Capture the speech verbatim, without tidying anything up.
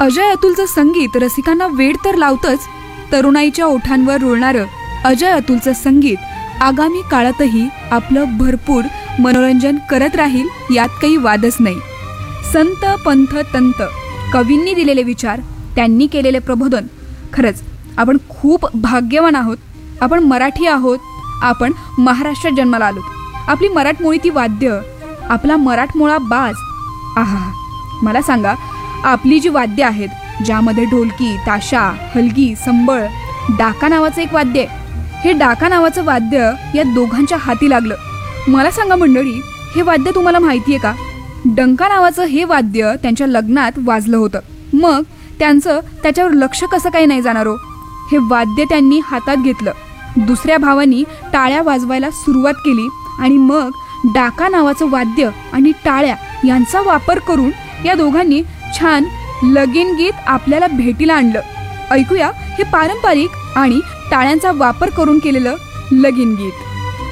अजय अतुलचं संगीत रसिकांना वेड तर लावतंच, तरुणाईच्या ओठांवर रुळणारं अजय अतुलचं संगीत आगामी काळातही आपलं भरपूर मनोरंजन करत राहील, यात काही वादच नाही. संत पंथ तंत कवींनी दिलेले विचार, त्यांनी केलेले प्रबोधन, खरंच आपण खूप भाग्यवान आहोत. आपण मराठी आहोत, आपण महाराष्ट्रात जन्माला आलो. आपली मराठमोळी ती वाद्य, आपला मराठमोळा बाज, आहा. मला सांगा, आपली जी वाद्य आहेत, ज्यामध्ये ढोलकी, ताशा, हलगी, संबळ, डाका नावाचं एक वाद्य आहे. हे डाका नावाचं वाद्य या दोघांच्या हाती लागलं. मला सांगा मंडळी, हे वाद्य तुम्हाला माहिती आहे का? डंका नावाचं हे वाद्य त्यांच्या लग्नात वाजलं होतं. मग त्यांचं त्याच्यावर लक्ष कसं काही नाही जाणार हो. हे वाद्य त्यांनी हातात घेतलं. दुसऱ्या भावानी टाळ्या वाजवायला सुरुवात केली आणि मग डाका नावाचं वाद्य आणि टाळ्या यांचा वापर करून या दोघांनी छान लगीन गीत आपल्याला भेटीला आणलं. ऐकूया हे पारंपरिक आणि टाळ्यांचा वापर करून केलेलं लगीन गीत.